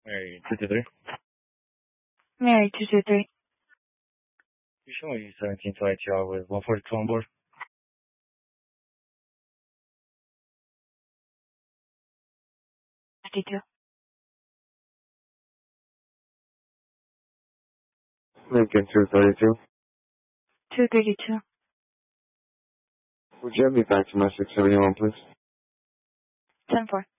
Mary 223. Mary 223. You showing you 1720 TR with 142 on board? Did you? Lincoln 232. 232. Would you have me back to my 671, please? 10-4.